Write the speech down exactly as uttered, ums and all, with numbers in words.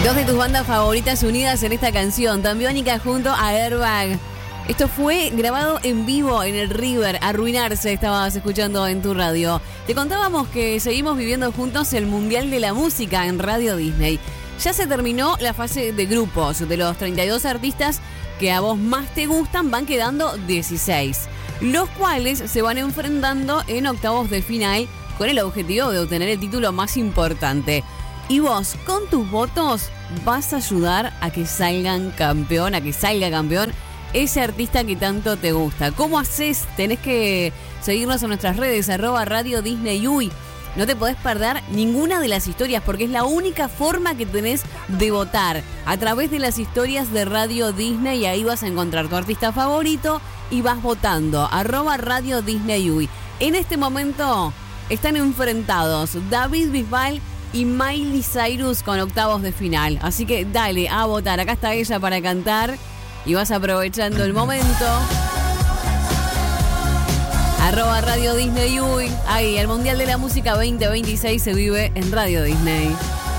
Dos de tus bandas favoritas unidas en esta canción, Tambiónica junto a Airbag. Esto fue grabado en vivo en el River, Arruinarse, estabas escuchando en tu radio. Te contábamos que seguimos viviendo juntos el Mundial de la Música en Radio Disney. Ya se terminó la fase de grupos. De los treinta y dos artistas que a vos más te gustan, van quedando dieciséis, los cuales se van enfrentando en octavos de final con el objetivo de obtener el título más importante. Y vos, con tus votos, vas a ayudar a que salgan campeón, a que salga campeón ese artista que tanto te gusta. ¿Cómo haces? Tenés que seguirnos en nuestras redes, arroba Radio Disney Uy. No te podés perder ninguna de las historias porque es la única forma que tenés de votar. A través de las historias de Radio Disney, y ahí vas a encontrar tu artista favorito y vas votando, arroba Radio Disney Uy. En este momento están enfrentados David Bisbal y Miley Cyrus con octavos de final. Así que dale a votar. Acá está ella para cantar y vas aprovechando el momento. Arroba Radio Disney Uy. Ahí, el Mundial de la Música veinte veintiséis se vive en Radio Disney.